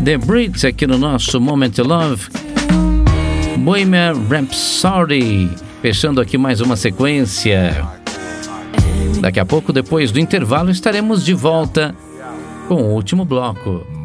The Brits aqui no nosso Moment Love. Bohemian Rhapsody, fechando aqui mais uma sequência. Daqui a pouco, depois do intervalo, estaremos de volta com o último bloco.